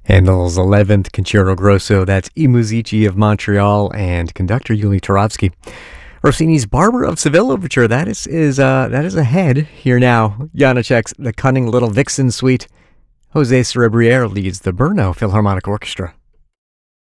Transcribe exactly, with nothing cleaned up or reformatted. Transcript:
Handel's eleventh Concerto Grosso, that's I Musici of Montreal, and conductor Yuli Turovsky. Rossini's Barber of Seville overture, that is, is, uh, that is ahead here now. Janacek's The Cunning Little Vixen Suite. Jose Cerebriere leads the Brno Philharmonic Orchestra.